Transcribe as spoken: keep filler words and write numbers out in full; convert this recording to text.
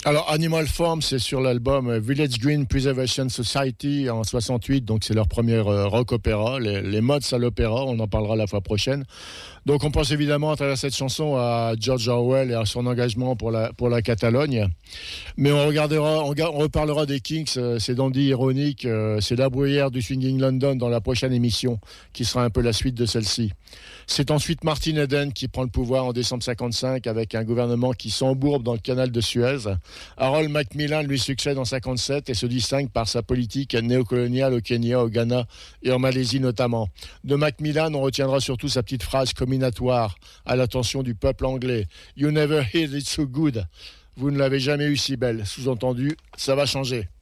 Alors, Animal Farm, c'est sur l'album Village Green Preservation Society en soixante-huit, donc c'est leur premier euh, rock opéra, les, les mods à l'opéra, on en parlera la fois prochaine. Donc on pense évidemment à travers cette chanson à George Orwell et à son engagement pour la, pour la Catalogne. Mais on regardera, on, on reparlera des Kinks, euh, c'est dandy ironique, euh, c'est la bruyère du Swinging London dans la prochaine émission, qui sera un peu la suite de celle-ci. C'est ensuite Martin Eden qui prend le pouvoir en décembre cinquante-cinq avec un gouvernement qui s'embourbe dans le canal de Suez. Harold Macmillan lui succède en cinquante-sept et se distingue par sa politique néocoloniale au Kenya, au Ghana et en Malaisie notamment. De Macmillan, on retiendra surtout sa petite phrase comminatoire à l'attention du peuple anglais. « You never heard it so good ». Vous ne l'avez jamais eu si belle. Sous-entendu, ça va changer.